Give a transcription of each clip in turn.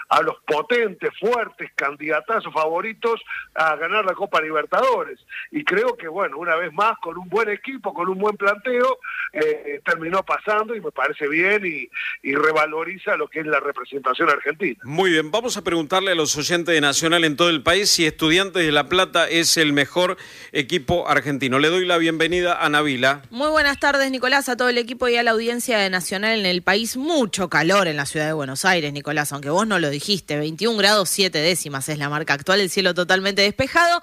a los potentes, fuertes, candidatazos favoritos a ganar la Copa Libertadores. Y creo que, bueno, una vez más, con un buen equipo, con un buen planteo, terminó pasando y me parece bien y revaloriza lo que es la representación argentina. Muy bien, vamos a preguntarle a los oyentes de Nacional en todo el país si Estudiantes de La Plata es el mejor equipo argentino. Le doy la bienvenida a Nabila. Muy buenas tardes, Nicolás, a todo el equipo y a la audiencia de Nacional en el país. Mucho calor en la ciudad de Buenos Aires, Nicolás, aunque vos no lo dijiste. 21 grados 7 décimas es la marca actual, el cielo totalmente despejado.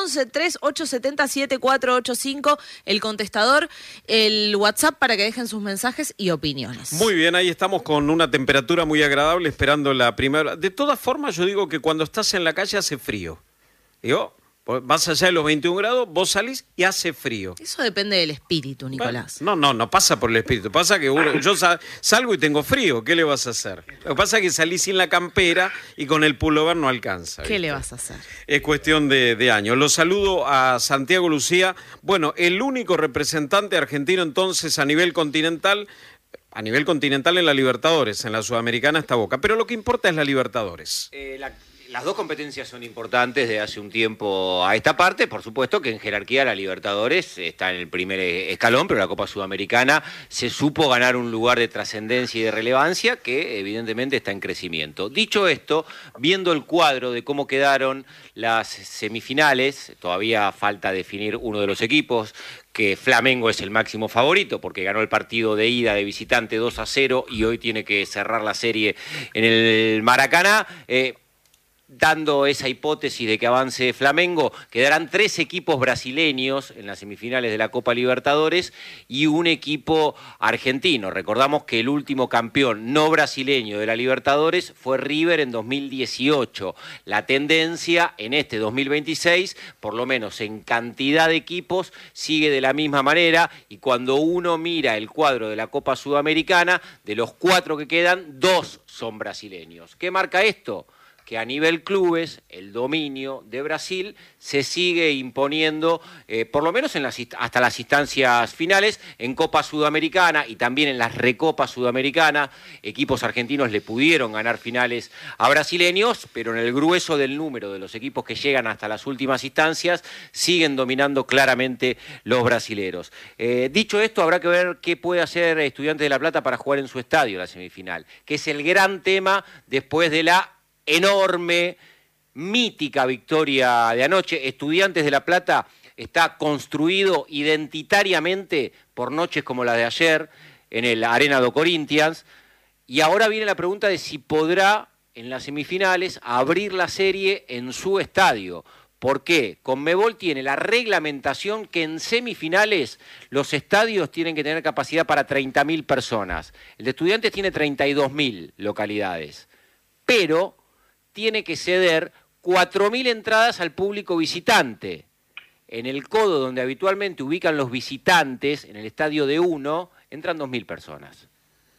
11-3870-7485, el contestador, el WhatsApp para que dejen sus mensajes y opiniones. Muy bien, ahí estamos con una temperatura muy agradable esperando la primera. De todas formas, yo digo que cuando estás en la calle hace frío. Digo, más allá de los 21 grados, vos salís y hace frío. Eso depende del espíritu, Nicolás. No pasa por el espíritu. Pasa que yo salgo y tengo frío. ¿Qué le vas a hacer? Lo que pasa es que salís sin la campera y con el pullover no alcanza. ¿Qué le vas a hacer? Es cuestión de años. Los saludo a Santiago Lucía. Bueno, el único representante argentino entonces a nivel continental en la Libertadores. En la Sudamericana está Boca. Pero lo que importa es la Libertadores. Las dos competencias son importantes de hace un tiempo a esta parte. Por supuesto que en jerarquía la Libertadores está en el primer escalón, pero la Copa Sudamericana se supo ganar un lugar de trascendencia y de relevancia que evidentemente está en crecimiento. Dicho esto, viendo el cuadro de cómo quedaron las semifinales, todavía falta definir uno de los equipos, que Flamengo es el máximo favorito porque ganó el partido de ida de visitante 2-0 y hoy tiene que cerrar la serie en el Maracaná. Dando esa hipótesis de que avance Flamengo, quedarán 3 equipos brasileños en las semifinales de la Copa Libertadores y un equipo argentino. Recordamos que el último campeón no brasileño de la Libertadores fue River en 2018. La tendencia en este 2026, por lo menos en cantidad de equipos, sigue de la misma manera y cuando uno mira el cuadro de la Copa Sudamericana, de los 4 que quedan, 2 son brasileños. ¿Qué marca esto? Que a nivel clubes el dominio de Brasil se sigue imponiendo, por lo menos hasta las instancias finales, en Copa Sudamericana y también en las Recopas Sudamericanas. Equipos argentinos le pudieron ganar finales a brasileños, pero en el grueso del número de los equipos que llegan hasta las últimas instancias siguen dominando claramente los brasileros. Dicho esto, habrá que ver qué puede hacer Estudiantes de La Plata para jugar en su estadio la semifinal, que es el gran tema después de la enorme, mítica victoria de anoche. Estudiantes de La Plata está construido identitariamente por noches como la de ayer en el Arena do Corinthians y ahora viene la pregunta de si podrá en las semifinales abrir la serie en su estadio. ¿Por qué? Conmebol tiene la reglamentación que en semifinales los estadios tienen que tener capacidad para 30.000 personas. El de Estudiantes tiene 32.000 localidades, pero tiene que ceder 4.000 entradas al público visitante. En el codo donde habitualmente ubican los visitantes, en el estadio de 1, entran 2.000 personas.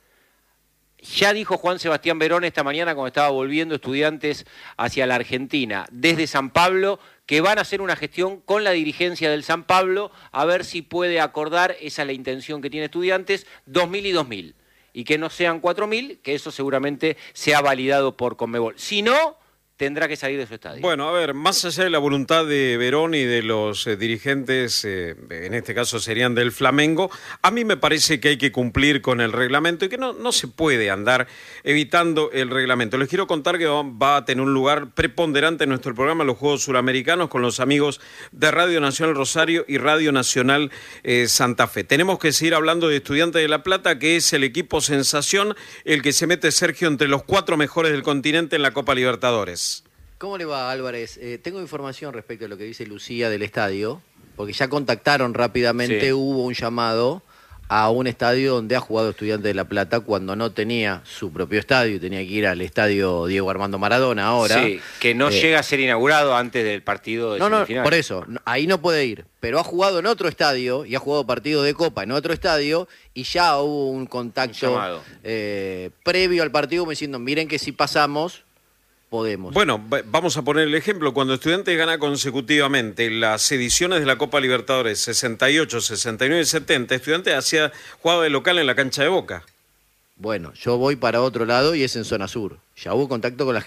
Ya dijo Juan Sebastián Verón esta mañana cuando estaba volviendo Estudiantes hacia la Argentina, desde San Pablo, que van a hacer una gestión con la dirigencia del San Pablo a ver si puede acordar, esa es la intención que tiene Estudiantes, 2.000 y 2.000. Y que no sean 4.000, que eso seguramente sea validado por Conmebol. Si no, tendrá que salir de su estadio. Bueno, a ver, más allá de la voluntad de Verón y de los dirigentes, en este caso serían del Flamengo, a mí me parece que hay que cumplir con el reglamento y que no se puede andar evitando el reglamento. Les quiero contar que va a tener un lugar preponderante en nuestro programa los Juegos Suramericanos con los amigos de Radio Nacional Rosario y Radio Nacional Santa Fe. Tenemos que seguir hablando de Estudiantes de La Plata, que es el equipo sensación, el que se mete, Sergio, entre los 4 mejores del continente en la Copa Libertadores. ¿Cómo le va, Álvarez? Tengo información respecto a lo que dice Lucía del estadio, porque ya contactaron rápidamente, sí. Hubo un llamado a un estadio donde ha jugado Estudiantes de La Plata cuando no tenía su propio estadio y tenía que ir al estadio Diego Armando Maradona ahora. Sí, que no llega a ser inaugurado antes del partido de semifinal. No, por eso, ahí no puede ir, pero ha jugado en otro estadio y ha jugado partidos de Copa en otro estadio y ya hubo un contacto previo al partido como diciendo, miren que si pasamos podemos. Bueno, vamos a poner el ejemplo. Cuando Estudiantes gana consecutivamente las ediciones de la Copa Libertadores 68, 69 y 70, Estudiantes hacía jugado de local en la cancha de Boca. Bueno, yo voy para otro lado y es en zona sur. Ya hubo contacto con la